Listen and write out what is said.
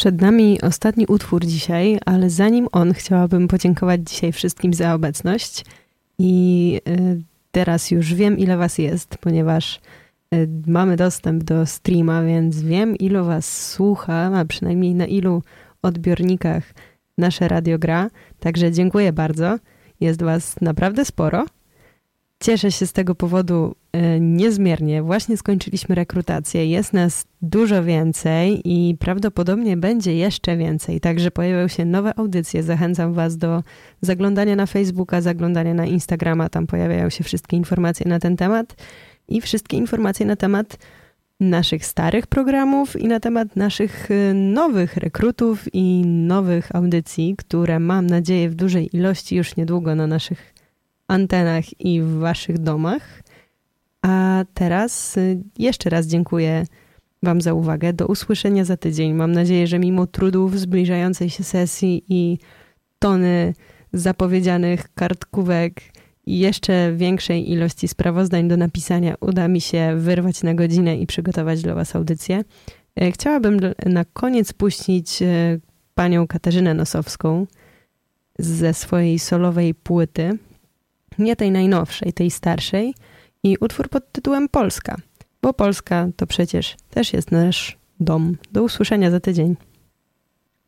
Przed nami ostatni utwór dzisiaj, ale zanim on chciałabym podziękować dzisiaj wszystkim za obecność i teraz już wiem, ile was jest, ponieważ mamy dostęp do streama, więc wiem, ilu was słucha, a przynajmniej na ilu odbiornikach nasze radio gra. Także dziękuję bardzo. Jest was naprawdę sporo. Cieszę się z tego powodu niezmiernie. Właśnie skończyliśmy rekrutację. Jest nas dużo więcej i prawdopodobnie będzie jeszcze więcej. Także pojawią się nowe audycje. Zachęcam was do zaglądania na Facebooka, zaglądania na Instagrama. Tam pojawiają się wszystkie informacje na ten temat i wszystkie informacje na temat naszych starych programów i na temat naszych nowych rekrutów i nowych audycji, które mam nadzieję w dużej ilości już niedługo na naszych antenach i w waszych domach. A teraz jeszcze raz dziękuję wam za uwagę. Do usłyszenia za tydzień. Mam nadzieję, że mimo trudów zbliżającej się sesji i tony zapowiedzianych kartkówek i jeszcze większej ilości sprawozdań do napisania uda mi się wyrwać na godzinę i przygotować dla was audycję. Chciałabym na koniec puścić panią Katarzynę Nosowską ze swojej solowej płyty. Nie tej najnowszej, tej starszej i utwór pod tytułem Polska, bo Polska to przecież też jest nasz dom. Do usłyszenia za tydzień.